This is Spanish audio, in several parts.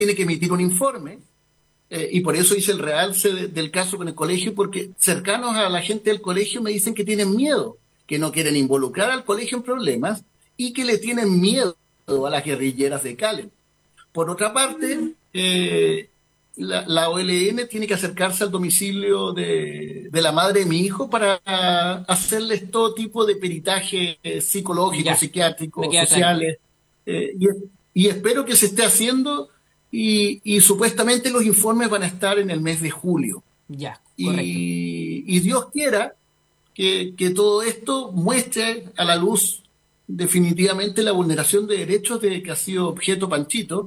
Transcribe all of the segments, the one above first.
tiene que emitir un informe, y por eso hice el realce del caso con el colegio, porque cercanos a la gente del colegio me dicen que tienen miedo, que no quieren involucrar al colegio en problemas y que le tienen miedo a las guerrilleras de Cali. Por otra parte, la OLN tiene que acercarse al domicilio de la madre de mi hijo para hacerles todo tipo de peritaje psicológico, Ya, me psiquiátrico, queda claro. sociales, y espero que se esté haciendo y supuestamente los informes van a estar en el mes de julio. Ya, correcto. Y Dios quiera que todo esto muestre a la luz definitivamente la vulneración de derechos de que ha sido objeto Panchito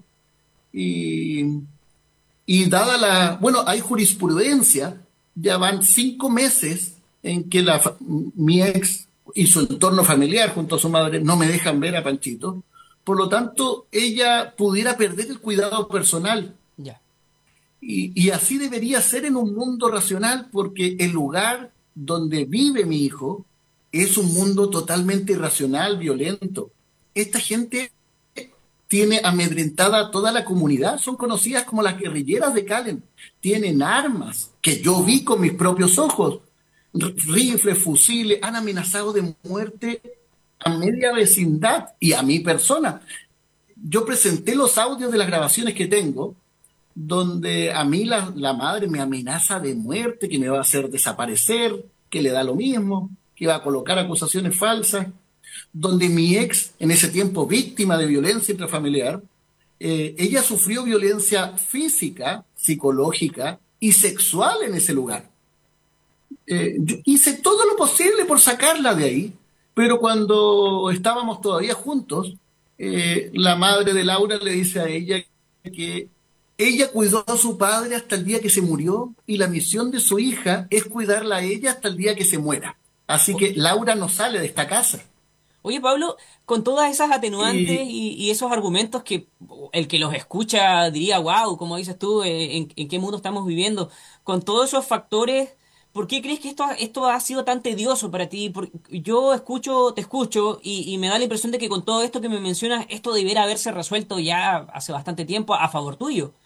y, y dada la, bueno, hay jurisprudencia, ya van 5 meses en que mi ex y su entorno familiar junto a su madre no me dejan ver a Panchito. Por lo tanto, ella pudiera perder el cuidado personal. Ya. Y así debería ser en un mundo racional, porque el lugar donde vive mi hijo es un mundo totalmente irracional, violento. Esta gente tiene amedrentada a toda la comunidad, son conocidas como las guerrilleras de Calen, tienen armas que yo vi con mis propios ojos, rifles, fusiles, han amenazado de muerte a media vecindad y a mi persona. Yo presenté los audios de las grabaciones que tengo, donde a mí la madre me amenaza de muerte, que me va a hacer desaparecer, que le da lo mismo, que va a colocar acusaciones falsas, donde mi ex, en ese tiempo víctima de violencia intrafamiliar, ella sufrió violencia física, psicológica y sexual en ese lugar. Yo hice todo lo posible por sacarla de ahí, pero cuando estábamos todavía juntos, la madre de Laura le dice a ella que ella cuidó a su padre hasta el día que se murió y la misión de su hija es cuidarla a ella hasta el día que se muera. Así O- que Laura no sale de esta casa. Oye, Pablo, con todas esas atenuantes Y y esos argumentos que el que los escucha diría, wow, como dices tú, en qué mundo estamos viviendo? Con todos esos factores, ¿por qué crees que esto ha sido tan tedioso para ti? Yo te escucho y me da la impresión de que con todo esto que me mencionas, esto debiera haberse resuelto ya hace bastante tiempo a favor tuyo.